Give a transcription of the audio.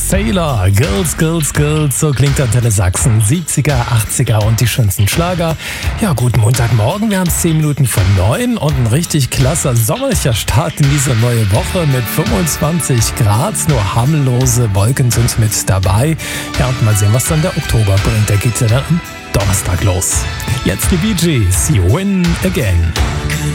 Sailor, Girls, Girls, Girls, so klingt Antenne Sachsen, 70er, 80er und die schönsten Schlager. Ja, guten Montagmorgen, wir haben 10 Minuten vor 9 und ein richtig klasse sommerlicher Start in diese neue Woche mit 25 Grad, nur harmlose Wolken sind mit dabei. Ja, und mal sehen, was dann der Oktober bringt, der geht ja dann am Donnerstag los. Jetzt die Bee Gees, You Win Again.